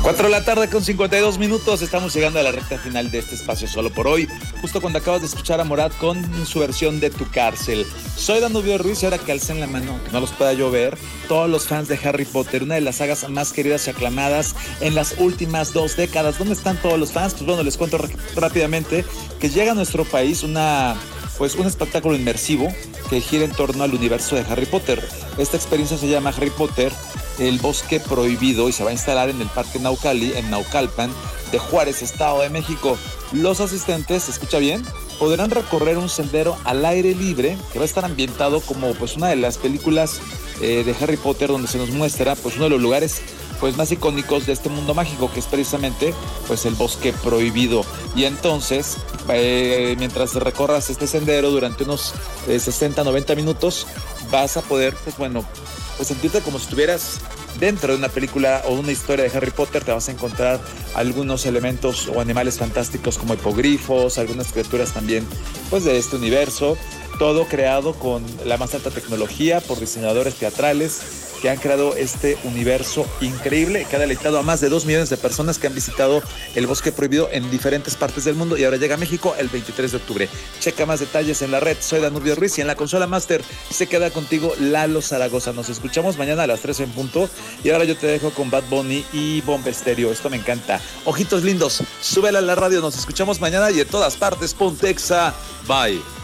4 de la tarde con 52 minutos, estamos llegando a la recta final de este espacio solo por hoy, justo cuando acabas de escuchar a Morat con su versión de Tu Cárcel. Soy Danubio Ruiz y ahora que alcen la mano, que no los pueda yo ver, todos los fans de Harry Potter, una de las sagas más queridas y aclamadas en las últimas 2 décadas. ¿Dónde están todos los fans? Pues bueno, les cuento rápidamente que llega a nuestro país un espectáculo inmersivo que gira en torno al universo de Harry Potter. Esta experiencia se llama Harry Potter, el bosque prohibido, y se va a instalar en el Parque Naucali, en Naucalpan, de Juárez, Estado de México. Los asistentes, escucha bien, podrán recorrer un sendero al aire libre que va a estar ambientado como una de las películas de Harry Potter, donde se nos muestra uno de los lugares más icónicos de este mundo mágico, que es precisamente el bosque prohibido. Y entonces, mientras recorras este sendero durante unos 60-90 minutos, vas a poder sentirte como si estuvieras dentro de una película o una historia de Harry Potter. Te vas a encontrar algunos elementos o animales fantásticos como hipogrifos, algunas criaturas también de este universo, todo creado con la más alta tecnología por diseñadores teatrales que han creado este universo increíble, que ha deleitado a más de 2 millones de personas que han visitado el bosque prohibido en diferentes partes del mundo, y ahora llega a México el 23 de octubre. Checa más detalles en la red. Soy Danubio Ruiz y en la consola Master se queda contigo Lalo Zaragoza. Nos escuchamos mañana a las 3 en punto, y ahora yo te dejo con Bad Bunny y Bomba Estéreo. Esto me encanta. Ojitos lindos, súbela a la radio. Nos escuchamos mañana y en todas partes. Pontexa. Bye.